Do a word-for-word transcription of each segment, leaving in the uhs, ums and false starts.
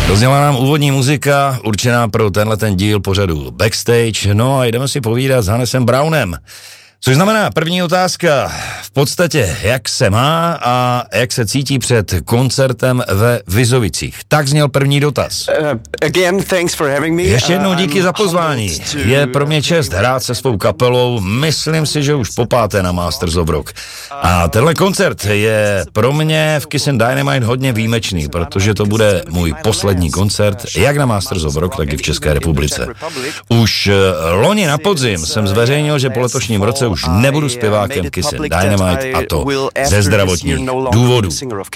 Dozněla nám úvodní muzika, určená pro tenhle ten díl pořadu Backstage, no a jdeme si povídat s Hannesem Brownem. Což znamená, první otázka, v podstatě, jak se má a jak se cítí před koncertem ve Vizovicích. Tak zněl první dotaz. Uh, again, thanks for having me. Ještě jednou díky za pozvání. Je pro mě čest hrát se svou kapelou, myslím si, že už po páté na Masters of Rock. A tenhle koncert je pro mě v Kiss and Dynamite hodně výjimečný, protože to bude můj poslední koncert, jak na Masters of Rock, tak i v České republice. Už loni na podzim jsem zveřejnil, že po letošním roce už nebudu zpěvákem Kiss and Dynamite, a to ze zdravotních důvodů.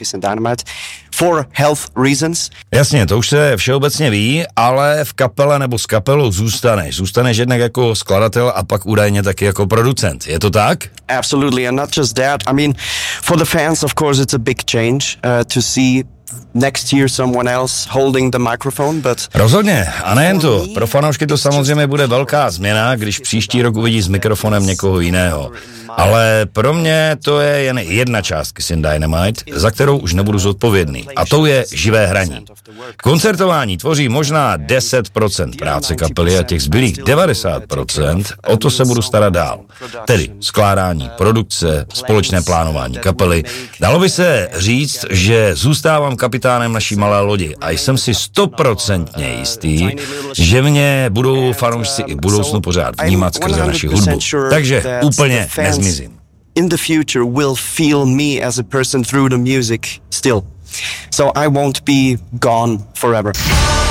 Jasně, to už se všeobecně ví, ale v kapele nebo s kapelou zůstaneš. Zůstaneš jednak jako skladatel a pak údajně taky jako producent. Je to tak? Absolutely, and not just that. I mean, for the fans, of course, it's a big change uh, to see next year someone else holding the microphone, but... Rozhodně, a nejen to. Pro fanoušky to samozřejmě bude velká změna, když příští rok uvidí s mikrofonem někoho jiného. Ale pro mě to je jen jedna část Kiss and Dynamite, za kterou už nebudu zodpovědný. A to je živé hraní. Koncertování tvoří možná deset procent práce kapely a těch zbylých devadesát procent, o to se budu starat dál. Tedy skládání, produkce, společné plánování kapely. Dalo by se říct, že zůstávám kapitánem naší malé lodi a jsem si stoprocentně jistý, že mě budou fanoušci i v budoucnu pořád vnímat skrze naši hudbu. Takže úplně nezmizím. In the future will feel me as a person through the music still. So I won't be gone forever.